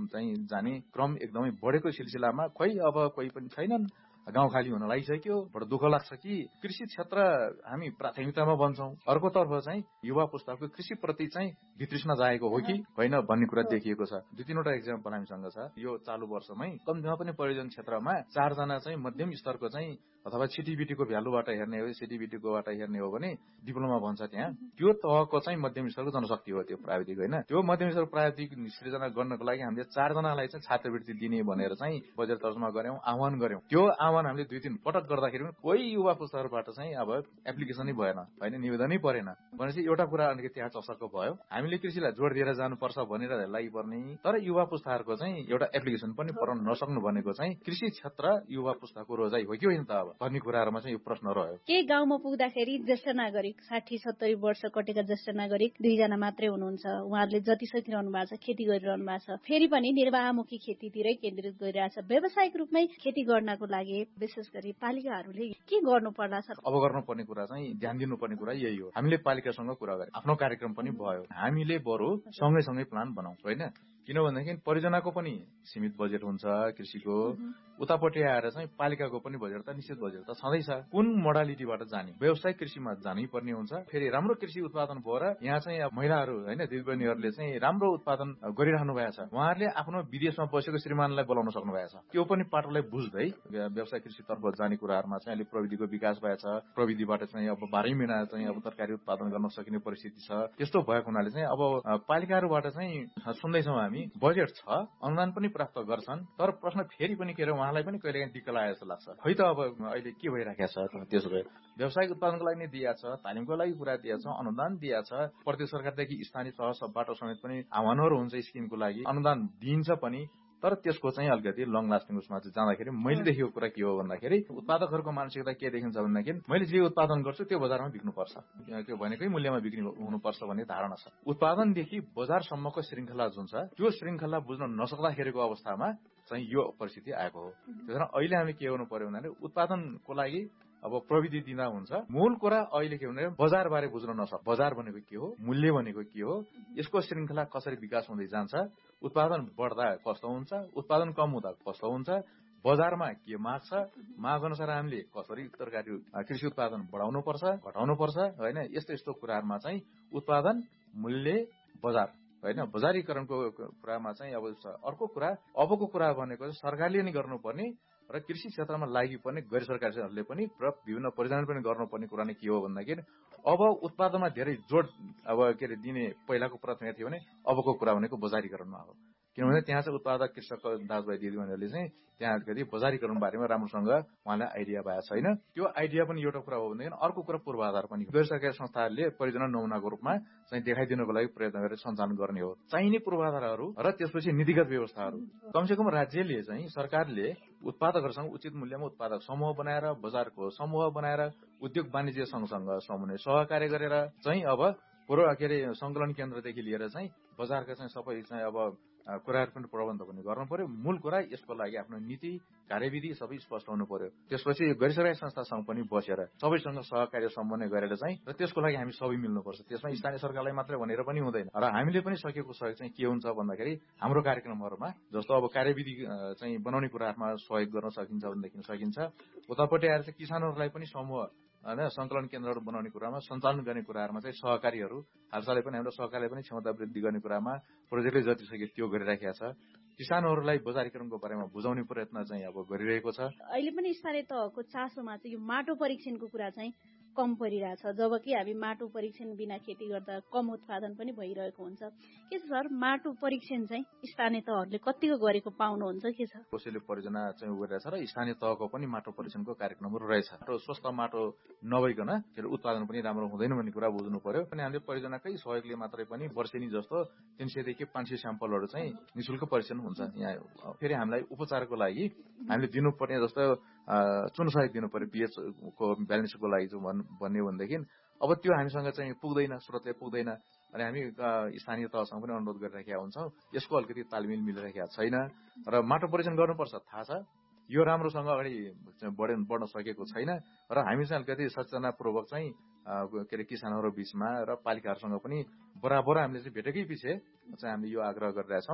चाहिँ जाने क्रम एकदमै बढेको सिलसिलामा खोइ अब कोही पनि छैनन्, गाउँ खाली हुन लागिसक्यो। बडो दुःख लाग्छ कि कृषि क्षेत्र हामी प्राथमिकतामा बन्छौं, अर्कोतर्फ चाहिँ युवा पुस्ताको कृषिप्रति चाहिँ वितृष्णा जागेको हो कि होइन भन्ने कुरा देखिएको छ। 2-3वटा एक्जाम्पल हामीसँग छ। यो चालु वर्षमै कम्तीमा पनि पर्यटन क्षेत्रमा 4 जना चाहिँ मध्यम स्तरको चाहिँ अथवा सिटिबिटीको भ्यालुबाट हेर्ने हो, सिटिबिटीकोबाट हेर्ने हो भने डिप्लोमा भन्छ त्यहाँ, त्यो तहको चाहिँ मध्यम स्तरको जनशक्ति हो त्यो प्राविधिक होइन। त्यो मध्यम स्तरको प्राविधिक सृजना गर्नको लागि हामीले 4 जनालाई चाहिँ छात्रवृत्ति दिने भनेर चाहिँ बजेट तर्जुमा गर्यौं, आह्वान गर्यौं। त्यो आह्वान हामीले 2-3 पटक गर्दाखेरि पनि कोही युवा पुस्ताहरूबाट चाहिँ अब एप्लिकेसनै भएन होइन, निवेदनै परेन। भनेपछि एउटा कुरा अलिकति त्यहाँ चसक्क भयो। हामीले कृषिलाई जोड दिएर जानुपर्छ भनेर लागि पर्ने, तर युवा पुस्ताहरूको चाहिँ एउटा एप्लिकेसन पनि पराउन नसक्नु भनेको चाहिँ कृषि क्षेत्र युवा पुस्ताको रोजाइ हो कि होइन त अब भन्ने कुराहरूमा चाहिँ यो प्रश्न रह्यो। केही गाउँमा पुग्दाखेरि ज्येष्ठ नागरिक 60-70 वर्ष कटेका ज्येष्ठ नागरिक 2 जना मात्रै हुनुहुन्छ। उहाँहरूले जति सकिरहनु भएको छ खेती गरिरहनु भएको छ, फेरि पनि निर्वाहमुखी खेतीतिरै केन्द्रित गरिरहेछ। व्यावसायिक रूपमै खेती गर्नको लागि विशेष गरी पालिकाहरूले के गर्नु पर्ला छ? अब गर्नुपर्ने कुरा चाहिँ ध्यान दिनुपर्ने कुरा यही हो। हामीले पालिकासँग कुरा गरे, आफ्नो कार्यक्रम पनि भयो, हामीले बरु सँगै प्लान बनाउँ होइन। किनभनेदेखि परियोजनाको पनि सीमित बजेट हुन्छ कृषिको, उतापट्टि आएर चाहिँ पालिकाको पनि बजेट त निश्चित बजेट त छँदैछ। कुन मोडालिटीबाट जाने, व्यावसायिक कृषिमा जानै पर्ने हुन्छ। फेरि राम्रो कृषि उत्पादन भएर यहाँ चाहिँ महिलाहरू होइन दिदीबहिनीहरूले चाहिँ राम्रो उत्पादन गरिरहनु भएको छ, उहाँहरूले आफ्नो विदेशमा बसेको श्रीमानलाई बोलाउन सक्नु भएको छ। त्यो पनि पाटोलाई बुझ्दै व्यावसायिक कृषितर्फ जाने कुराहरूमा चाहिँ अहिले प्रविधिको विकास भएको छ। प्रविधिबाट चाहिँ अब 12 महिना चाहिँ अब तरकारी उत्पादन गर्न सकिने परिस्थिति छ। त्यस्तो भएको हुनाले चाहिँ अब पालिकाहरूबाट चाहिँ सुन्दैछौँ हामी बजेट छ, अनुदान पनि प्राप्त गर्छन्, तर प्रश्न फेरि पनि के अरे उहाँलाई पनि कहिलेकाहीँ दिक्क लागेको जस्तो लाग्छ। खै त अब अहिले के भइराखेको छ त्यसो भए व्यावसायिक उत्पादनको लागि नै दिएको छ, तालिमको लागि कुरा दिएको छ, अनुदान दिएको छ, प्रदेश सरकारदेखि स्थानीय तहबाट समेत पनि आह्वानहरू हुन्छ स्किमको लागि, अनुदान दिइन्छ पनि, तर त्यसको चाहिँ अलिकति लङ लास्टिङ उसमा चाहिँ जाँदाखेरि मैले देखेको कुरा के हो भन्दाखेरि उत्पादकहरूको मानसिकता के देखिन्छ भन्दाखेरि मैले जे उत्पादन गर्छु त्यो बजारमा बिक्नुपर्छ, त्यो भनेकै मूल्यमा बिक्री हुनुपर्छ भन्ने धारणा छ। उत्पादनदेखि बजारसम्मको श्रृङ्खला जुन छ त्यो श्रृङ्खला बुझ्न नसक्दाखेरिको अवस्थामा चाहिँ यो परिस्थिति आएको हो। त्यसकारण अहिले हामी के गर्नु पर्यो भन्दाखेरि उत्पादनको लागि अब प्रविधि दिँदा हुन्छ, मूल कुरा अहिले के भने बजार बारे बुझ्न नसक्छ। बजार भनेको के हो, मूल्य भनेको के हो, यसको श्रृङ्खला कसरी विकास हुँदै जान्छ, उत्पादन बढ्दा कस्तो हुन्छ, उत्पादन कम हुँदा कस्तो हुन्छ, बजारमा के माग छ, माग अनुसार हामीले कसरी तरकारी कृषि उत्पादन बढाउनु पर्छ, घटाउनु पर्छ होइन। यस्तो कुराहरूमा चाहिँ उत्पादन, मूल्य, बजार होइन, बजारीकरणको कुरामा चाहिँ अब अर्को कुरा अबको कुरा भनेको सरकारले नै गर्नुपर्ने र कृषि क्षेत्रमा लागि पर्ने गैर सरकारीहरूले पनि र विभिन्न परियोजनाले पनि गर्नुपर्ने कुरा नै के हो भन्दाखेरि अब उत्पादनमा धेरै जोड अब के अरे दिने पहिलाको प्राथमिकता थियो भने अबको कुरा भनेको बजारीकरणमा हो। किनभने त्यहाँ चाहिँ उत्पादक कृषक दाजुभाइ दिदीबहिनीहरूले चाहिँ त्यहाँ अलिकति बजारीकरण बारेमा राम्रोसँग उहाँलाई आइडिया भएको छैन। त्यो आइडिया पनि एउटा कुरा हो भनेदेखि अर्को कुरा पूर्वाधार पनि गैर सरकारी संस्थाहरूले परियोजना नमुनाको रूपमा चाहिँ देखाइदिनको लागि प्रयत्न गरेर सञ्चालन गर्ने हो। चाहिने पूर्वाधारहरू र त्यसपछि नीतिगत व्यवस्थाहरू कमसेकम राज्यले चाहिँ सरकारले उत्पादकहरूसँग उचित मूल्यमा उत्पादक समूह बनाएर, बजारको समूह बनाएर, उद्योग वाणिज्य सँगसँग समन्वय सहकार्य गरेर चाहिँ अब के अरे संकलन केन्द्रदेखि लिएर चाहिँ बजारका चाहिँ सबै चाहिँ अब कुराहरू पनि प्रबन्ध पनि गर्नु पर्यो। मूल कुरा यसको लागि आफ्नो नीति कार्यविधि सबै स्पष्ट हुनु पर्यो। त्यसपछि गैर सरकारी संस्थासँग पनि बसेर सबैसँग सहकार्य समन्वय गरेर चाहिँ र त्यसको लागि हामी सबै मिल्नुपर्छ। त्यसमा स्थानीय सरकारलाई मात्रै भनेर पनि हुँदैन र हामीले पनि सकेको सहयोग चाहिँ के हुन्छ भन्दाखेरि हाम्रो कार्यक्रमहरूमा जस्तो अब कार्यविधि चाहिँ बनाउने कुराहरूमा सहयोग गर्न सकिन्छ भनेदेखि सकिन्छ। उतापट्टि आएर चाहिँ किसानहरूलाई पनि समूह होइन संकलन केन्द्रहरू बनाउने कुरामा सञ्चालन गर्ने कुराहरूमा चाहिँ सहकारीहरू हालसालै पनि हाम्रो सहकारीले पनि क्षमता वृद्धि गर्ने कुरामा प्रोजेक्टले जति सक्यो त्यो गरिराखेको छ। किसानहरूलाई बजारीकरणको बारेमा बुझाउने प्रयत्न चाहिँ अब गरिरहेको छ। अहिले पनि स्थानीय तहको चासोमा चाहिँ यो माटो परीक्षणको कुरा चाहिँ कम परिरहेछ, जबकि हामी माटो परीक्षण बिना खेती गर्दा कम उत्पादन पनि भइरहेको हुन्छ। के छ सर, माटो परीक्षण चाहिँ स्थानीय तहहरूले कतिको गरेको पाउनुहुन्छ के छ? कसैले परियोजना चाहिँ गरिरहेछ र स्थानीय तहको पनि माटो परीक्षणको कार्यक्रमहरू रहेछ। स्वस्थ माटो नभइकन उत्पादन पनि राम्रो हुँदैन भन्ने कुरा बुझ्नु पर्यो। अनि हामीले परियोजनाकै सहयोगले मात्रै पनि वर्षेनी जस्तो 300 देखि 500 स्याम्पलहरू चाहिँ निशुल्क परीक्षण हुन्छ। यहाँ फेरि हामीलाई उपचारको लागि हामीले दिनुपर्ने जस्तो चुन सहयोग दिनु पर्यो पीएच को ब्यालेन्सको लागि भन्ने भनेदेखि अब त्यो हामीसँग चाहिँ पुग्दैन, स्रोतले पुग्दैन। अनि हामी स्थानीय तहसँग पनि अनुरोध गरिराखेका हुन्छौँ। यसको अलिकति तालमेल मिलिरहेको छैन र माटो परीक्षण गर्नुपर्छ थाहा छ, यो राम्रोसँग अगाडि बढ्न सकेको छैन र हामी चाहिँ अलिकति सचेतनापूर्वक चाहिँ के अरे किसानहरू बीचमा र पालिकाहरूसँग पनि बराबर हामीले चाहिँ भेटेकै पछि चाहिँ हामीले यो आग्रह गरिरहेछौँ।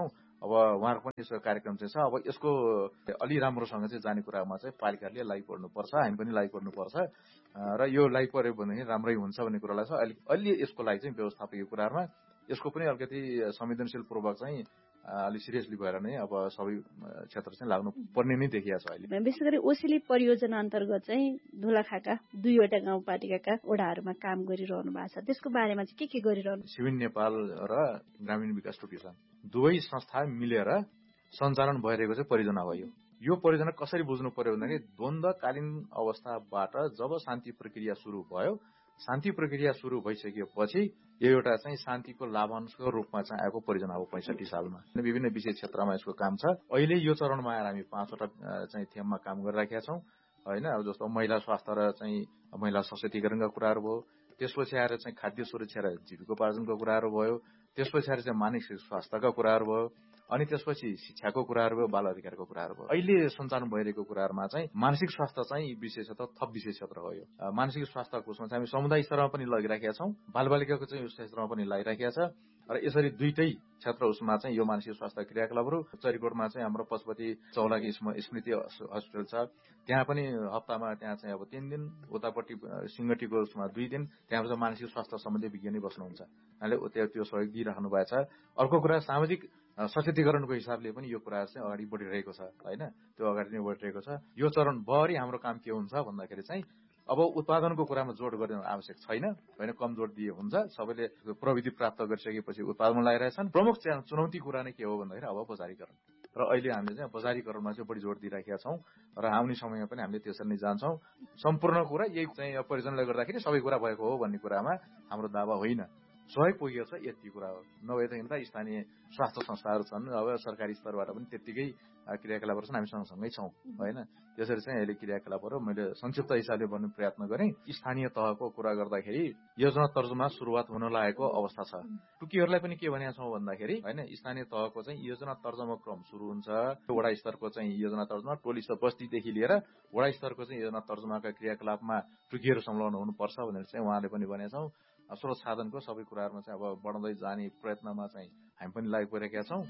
अब उहाँहरूको पनि यसको कार्यक्रम चाहिँ छ। अब यसको अलि राम्रोसँग चाहिँ जाने कुरामा चाहिँ पालिकाले लागि पर्नुपर्छ, हामी पनि लागि पर्नुपर्छ र यो लागि पर्यो भनेदेखि राम्रै हुन्छ भन्ने कुरालाई छ। अलि यसको लागि चाहिँ व्यवस्थापकीय कुराहरूमा यसको पनि अलिकति संवेदनशील पूर्वक चाहिँ अलिक सिरियसली भएर नै अब सबै क्षेत्र चाहिँ लाग्नु पर्ने नै देखिया छ अहिले। विशेष गरी ओसिली परियोजना अन्तर्गत चाहिँ दोलखाका 2वटा गाउँपालिकाका वडाहरूमा काम गरिरहनु भएको छ, त्यसको बारेमा चाहिँ के गरिरहनु? सिभिल नेपाल र ग्रामीण विकास टुकिसान दुवै संस्था मिलेर सञ्चालन भइरहेको चाहिँ परियोजना हो। यो परियोजना कसरी बुझ्नु पर्यो भन्दाखेरि द्वन्द्वकालीन अवस्थाबाट जब शान्ति प्रक्रिया सुरु भयो, शान्ति प्रक्रिया सुरु भइसकेपछि यो एउटा चाहिँ शान्तिको लाभांशको रूपमा चाहिँ आएको परियोजना हो 65 सालमा। विभिन्न विषय क्षेत्रमा यसको काम छ। अहिले यो चरणमा आएर हामी 5वटा चाहिँ थेममा काम गरिराखेका छौँ हैन। अब जस्तो महिला स्वास्थ्य र चाहिँ महिला सशक्तिकरणका कुराहरू भयो, त्यसपछि आएर चाहिँ खाद्य सुरक्षा र जीविकोपार्जनको कुराहरू भयो, त्यसपछि आएर चाहिँ मानसिक स्वास्थ्यका कुराहरू भयो, अनि त्यसपछि शिक्षाको कुराहरू भयो, बाल अधिकारको कुराहरू भयो। अहिले सञ्चालन भइरहेको कुराहरूमा चाहिँ मानसिक स्वास्थ्य चाहिँ विशेष क्षेत्र, थप विशेष क्षेत्र हो। यो मानसिक स्वास्थ्यको उसमा चाहिँ हामी समुदाय स्तरमा पनि लगिराखेका छौँ, बालबालिकाको चाहिँ उस क्षेत्रमा पनि लागिराखेका छ र यसरी दुईटै क्षेत्र उसमा चाहिँ यो मानसिक स्वास्थ्य क्रियाकलापहरू। चरीकोटमा चाहिँ हाम्रो पशुपति चौलाकी स्मृति हस्पिटल छ, त्यहाँ पनि हप्तामा त्यहाँ चाहिँ अब 3 दिन, उतापट्टि सिंगटीको उसमा 2 दिन, त्यहाँ चाहिँ मानसिक स्वास्थ्य सम्बन्धी विज्ञानी बस्नुहुन्छ, उहाँले त्यो सहयोग दिइराख्नु भएको छ। अर्को कुरा सामाजिक सशक्तिकरणको हिसाबले पनि यो कुरा चाहिँ अगाडि बढिरहेको छ हैन, त्यो अगाडि नै बढिरहेको छ। यो चरणभरि हाम्रो काम के हुन्छ भन्दाखेरि चाहिँ अब उत्पादनको कुरामा जोड गर्न आवश्यक छैन हैन, कम जोड दिए हुन्छ। सबैले प्रविधि प्राप्त गरिसकेपछि उत्पादनमा लागिरहेछन्। प्रमुख चुनौती कुरा नै के हो भन्दाखेरि अब बजारीकरण, र अहिले हामीले चाहिँ बजारीकरणमा चाहिँ बढी जोड दिइराखेका छौँ र आउने समयमा पनि हामीले त्यसरी नै जान्छौँ। सम्पूर्ण कुरा यही चाहिँ परियोजनाले गर्दाखेरि सबै कुरा भएको हो भन्ने कुरामा हाम्रो दावा होइन। सहयोग पुगेको छ यति कुरा हो, नभएदेखि त स्थानीय स्वास्थ्य संस्थाहरू छन्, अब सरकारी स्तरबाट पनि त्यत्तिकै क्रियाकलापहरू छन्, हामी सँगसँगै छौँ हैन। त्यसरी चाहिँ अहिले क्रियाकलापहरू मैले संक्षिप्त हिसाबले भन्ने प्रयत्न गरेँ। स्थानीय तहको कुरा गर्दाखेरि योजना तर्जुमा सुरुवात हुन लागेको अवस्था छ। टुकीहरूलाई पनि के भनेका छौँ भन्दाखेरि हैन, स्थानीय तहको चाहिँ योजना तर्जुमा क्रम सुरु हुन्छ। वडा स्तरको चाहिँ योजना तर्जुमा, टोली स्तर बस्तीदेखि लिएर वडा स्तरको चाहिँ योजना तर्जुमाका क्रियाकलापमा टुकीहरू संलग्न हुनुपर्छ भनेर चाहिँ उहाँले पनि भनेका छौँ। स्रोत साधनको सबै कुराहरूमा चाहिँ अब बढ्दै जाने प्रयत्नमा चाहिँ हामी पनि लागि परिरहेका छौँ।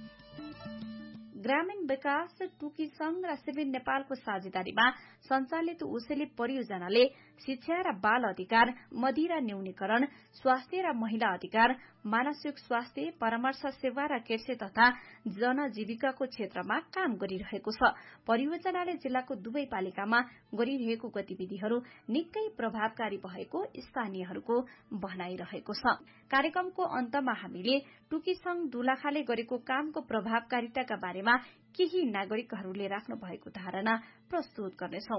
ग्रामीण विकास टुकी संघ र सिभिल नेपालको साझेदारीमा सञ्चालित ओसेली परियोजनाले शिक्षा र बाल अधिकार, मदिरा न्यूनीकरण, स्वास्थ्य र महिला अधिकार, मानसिक स्वास्थ्य, परामर्श सेवा र कृषि तथा जनजीविकाको क्षेत्रमा काम गरिरहेको छ। परियोजनाले जिल्लाको दुवै पालिकामा गरिरहेको गतिविधिहरू निकै प्रभावकारी भएको स्थानीयहरूको भनाइरहेको छ। कार्यक्रमको अन्तमा हामीले टुकी संघ दोलखाले गरेको कामको प्रभावकारिताका बारेमा केही नागरिकहरूले राख्नु भएको धारणा प्रस्तुत गर्नेछौं।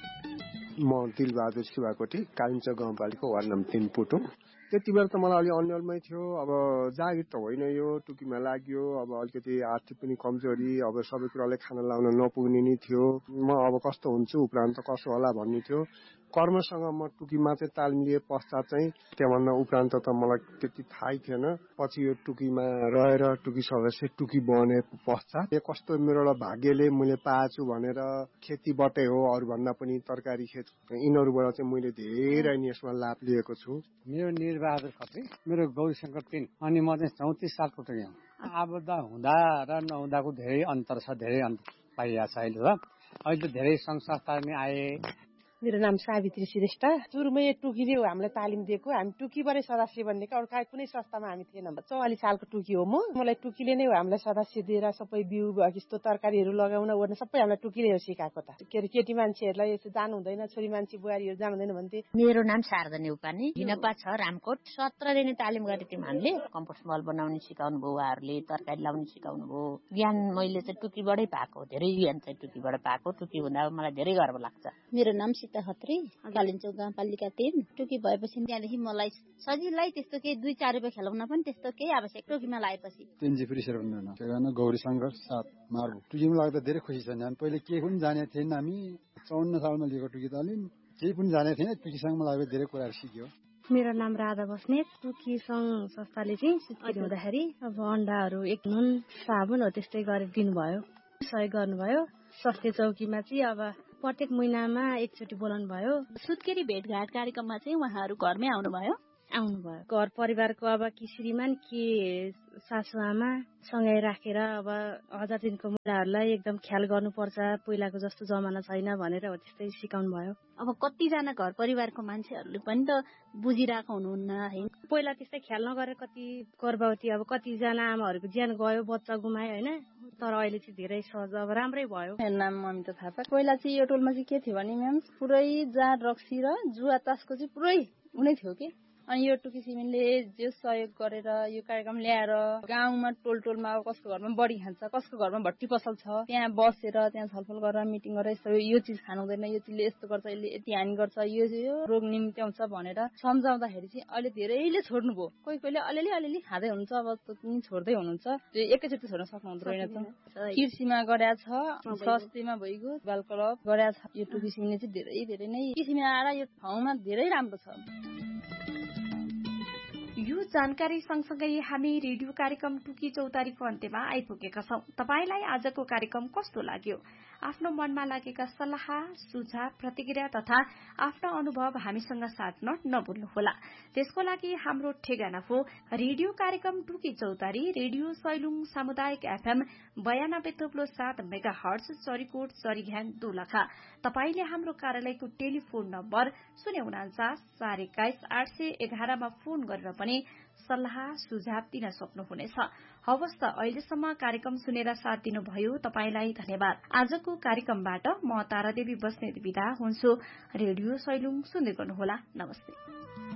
म दिलबहादुर शिवाकोटी, कालिम्पोङ गाउँपालिका वार्ड नम्बर 3 पुटुङ। त्यति बेला त मलाई अलि अन्यलमै थियो। अब जागिर त होइन, यो टुकीमा लाग्यो। अब अलिकति आर्थिक पनि कमजोरी, अब सबै कुरालाई खाना लाउन नपुग्ने नै थियो। म अब कस्तो हुन्छु, उपरान्त कसो होला भन्ने थियो। कर्मसँग म टुकीमा चाहिँ तालिम लिए पश्चात चाहिँ त्योभन्दा उपरान्त त मलाई त्यति थाहै थिएन। पछि यो टुकीमा रहेर टुकी सदस्य टुकी बने पश्चात यो कस्तो मेरो भाग्यले मैले पाएछु भनेर खेतीबाटै हो, अरूभन्दा पनि तरकारी खेत, यिनीहरूबाट चाहिँ मैले धेरै नै यसमा लाभ लिएको छु। मेरो निरबहादुर खत्री, मेरो गौरीशङ्कर 3, अनि म चाहिँ 34 सालको टुकी हुँ। आबद्ध हुँदा र नहुँदाको धेरै अन्तर छ, धेरै अन्तर पाइएको छ अहिले त। अहिले धेरै सङ्घ संस्थाहरू नै आए। मेरो नाम सावित्री श्रेष्ठ। सुरुमै टुकीले हो हामीलाई तालिम दिएको। हामी टुकीबाटै सदस्य बन्ने, अरू कुनै संस्थामा हामी थिएनौँ। 44 सालको टुकी हो म। मलाई टुकीले नै हो हामीलाई सदस्य दिएर सबै बिउ यस्तो तरकारीहरू लगाउन ओर्न सबै हामीलाई टुकीले हो सिकाएको। त के अरे केटी मान्छेहरूलाई यसो जानु हुँदैन, छोरी मान्छे बुहारीहरू जानु हुँदैन भन्थे। मेरो नाम शारदा नेउपाने, हिनपा छ रामकोट। 17 दिन तालिम गरेको थियौँ हामीले। कम्पोस्ट मल बनाउने सिकाउनु भयो, उहाँहरूले तरकारी लाउने सिकाउनु भयो। ज्ञान मैले चाहिँ टुकीबाटै पाएको, धेरै ज्ञान चाहिँ टुकीबाट पाएको। टुकी हुँदा मलाई धेरै गर्व लाग्छ। मेरो नाम सीता खत्री, कालिम्पोङ गाउँपालिका 3। टुकी भएपछि त्यहाँदेखि मलाई सजिलै त्यस्तो केही 2-4 रुपियाँ खेलाउन पनि त्यस्तो केही आवश्यक टुकीमा लागेपछि। गौरी शङ्कर 7 मार्बु। टुकीमा लाग्दा धेरै खुसी छ। हामी पहिले केही पनि जाने थिएन। हामी 54 सालमा लिएको टुकी तालिम, केही पनि जाने थिएन। टुकी सङ्घमा लागेर धेरै कुराहरू सिक्यो। मेरो नाम राधा बस्नेत। टुकी सङ्घ संस्थाले चाहिँ सिक्किनु हुँदाखेरि अब अन्डाहरू, एक नुन, साबुन हो त्यस्तै गरेर दिनुभयो, सहयोग गर्नुभयो। स्वास्थ्य चौकीमा चाहिँ अब प्रत्येक महिनामा एकचोटि बोलाउनु भयो। सुत्केरी भेटघाट कार्यक्रममा चाहिँ उहाँहरू घरमै आउनुभयो। आउनुभयो। घर परिवारको अब कि श्रीमान कि सासु आमा सँगै राखेर अब 1000 दिनको महिलाहरूलाई एकदम ख्याल गर्नुपर्छ, पहिलाको जस्तो जमाना छैन भनेर हो त्यस्तै सिकाउनु भयो। अब कतिजना घर परिवारको मान्छेहरूले पनि त बुझिरहेको हुनुहुन्न है। पहिला त्यस्तै ख्याल नगरेर कति गर्भवती अब कतिजना आमाहरूको ज्यान गयो, बच्चा गुमायो होइन। तर अहिले चाहिँ धेरै सहज अब राम्रै भयो। मेरो नाम ममिता थापा। पहिला चाहिँ यो टोलमा चाहिँ के थियो भने म्याम पुरै जाँड रक्सी र जुवा तासको चाहिँ पुरै हुनै थियो कि। अनि यो टुकी सिमेन्टले जे सहयोग गरेर यो कार्यक्रम ल्याएर गाउँमा टोलमा अब कसको घरमा बढी खान्छ, कसको घरमा भट्टी पसल छ, त्यहाँ बसेर त्यहाँ छलफल गरेर मिटिङ गरेर यस्तो यो चिज खानु हुँदैन, यो चिजले यस्तो गर्छ, यसले यति हानि गर्छ, यो रोग निम्त्याउँछ भनेर सम्झाउँदाखेरि चाहिँ अहिले धेरैले छोड्नुभयो। कोहीले अलिअलि खाँदै हुनुहुन्छ, अब पनि छोड्दै हुनुहुन्छ। एकैचोटि छोड्न सक्नु हुँदैन रहेछ। कृषिमा गरा छ, स्वास्थ्यमा भइगयो, बाल क्लब गरा छ। यो टुकी सिमेन्टले चाहिँ धेरै नै किसिमले आएर यो ठाउँमा धेरै राम्रो छ। यो जानकारी सँगसँगै हामी रेडियो कार्यक्रम टुकी चौतारीको अन्त्यमा आइपुगेका छौं। तपाईलाई आजको कार्यक्रम कस्तो लाग्यो? आफ्नो मनमा लागेका सल्लाह, सुझाव, प्रतिक्रिया तथा आफ्नो अनुभव हामीसँग साट्न नभुल्नुहोला। त्यसको लागि हाम्रो ठेगाना हो रेडियो कार्यक्रम टुकी चौतारी, रेडियो सैलुङ सामुदायिक FM 92.7 मेगाहर्ज, चरीकोट, चरीघ्याङ, दोलखा। तपाईले हाम्रो कार्यालयको टेलिफोन नम्बर 049 421 811 मा फोन गरेर पनि सल्लाह सुझाव दिन सक्नुहुनेछ। हवस् त, अहिलेसम्म कार्यक्रम सुनेर साथ दिनुभयो तपाईलाई धन्यवाद। आजको कार्यक्रमबाट म तारादेवी बस्नेत बिदा हुन्छु। रेडियो सैलुङ सुन्दै गर्नुहोला। नमस्ते।